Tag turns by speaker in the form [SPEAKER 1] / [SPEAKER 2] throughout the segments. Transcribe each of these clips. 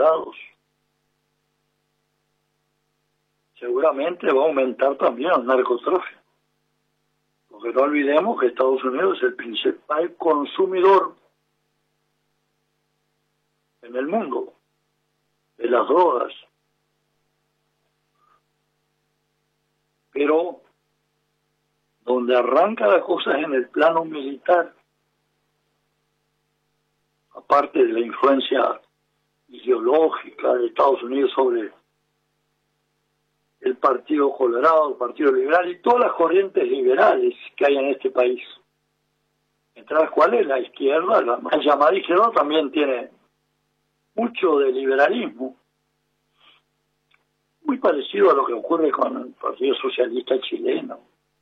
[SPEAKER 1] lados. Seguramente va a aumentar también el narcotráfico. Porque no olvidemos que Estados Unidos es el principal consumidor en el mundo de las drogas. Pero donde arranca la cosa es en el plano militar. Aparte de la influencia ideológica de Estados Unidos sobre el Partido Colorado, el Partido Liberal y todas las corrientes liberales que hay en este país, entre las cuales la izquierda, la mal llamada izquierda, también tiene mucho de liberalismo, muy parecido a lo que ocurre con el Partido Socialista chileno.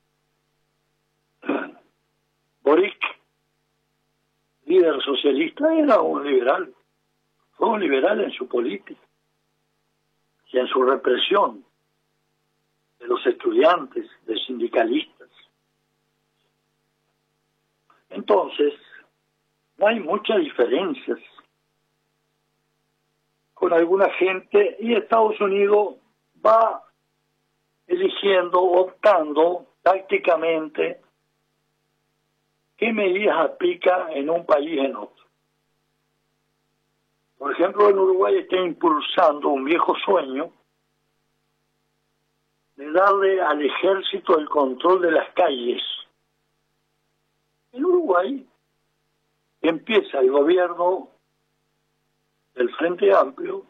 [SPEAKER 1] Boric, líder socialista, era un liberal, fue un liberal en su política y en su represión de los estudiantes, de sindicalistas. Entonces, no hay muchas diferencias con alguna gente y Estados Unidos va eligiendo, optando tácticamente qué medidas aplica en un país en otro. Por ejemplo, en Uruguay está impulsando un viejo sueño de darle al ejército el control de las calles. En Uruguay empieza el gobierno del Frente Amplio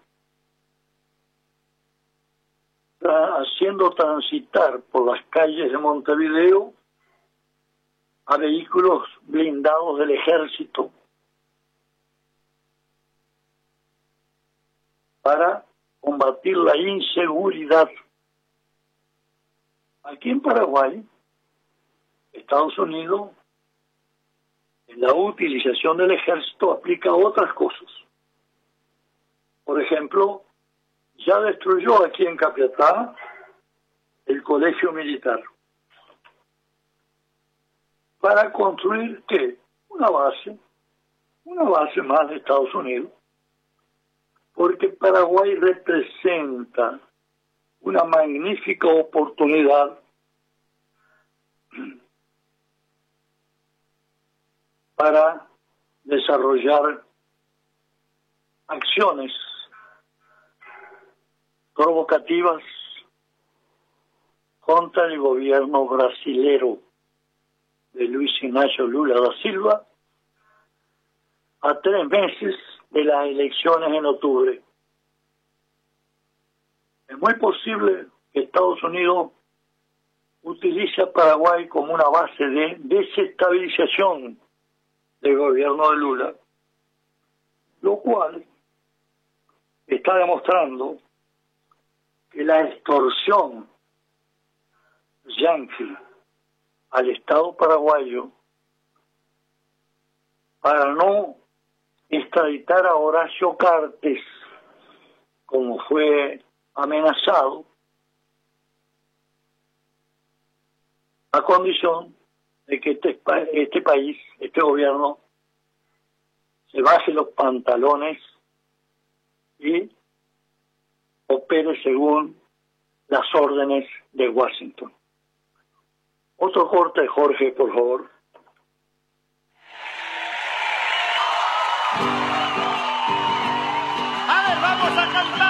[SPEAKER 1] haciendo transitar por las calles de Montevideo a vehículos blindados del ejército para combatir la inseguridad. Aquí en Paraguay, Estados Unidos, en la utilización del ejército aplica otras cosas. Por ejemplo, ya destruyó aquí en Capiatá el colegio militar para construir, ¿qué? Una base más de Estados Unidos, porque Paraguay representa una magnífica oportunidad para desarrollar acciones provocativas contra el gobierno brasilero de Luis Ignacio Lula da Silva a 3 meses de las elecciones en octubre. Es muy posible que Estados Unidos utilice a Paraguay como una base de desestabilización del gobierno de Lula, lo cual está demostrando que la extorsión yanqui al Estado paraguayo para no extraditar a Horacio Cartes, como fue amenazado, a condición de que este país, este gobierno, se baje los pantalones y opere según las órdenes de Washington. Otro corte, Jorge, por favor.
[SPEAKER 2] A ver, vamos a cantar.